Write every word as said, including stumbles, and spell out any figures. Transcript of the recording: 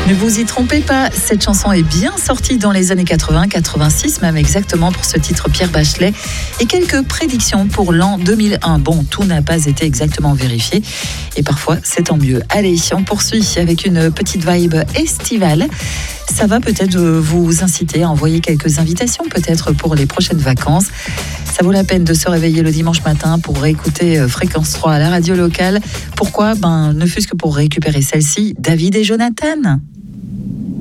Ne vous y trompez pas, cette chanson est bien sortie dans les années quatre-vingts, quatre-vingt-six, même exactement pour ce titre Pierre Bachelet. Et quelques prédictions pour l'an deux mille un. Bon, tout n'a pas été exactement vérifié. Et parfois, c'est tant mieux. Allez, on poursuit avec une petite vibe estivale. Ça va peut-être vous inciter à envoyer quelques invitations, peut-être pour les prochaines vacances. Ça vaut la peine de se réveiller le dimanche matin pour réécouter Fréquence trois à la radio locale. Pourquoi ? Ben, ne fût-ce que pour récupérer celle-ci, David et Jonathan.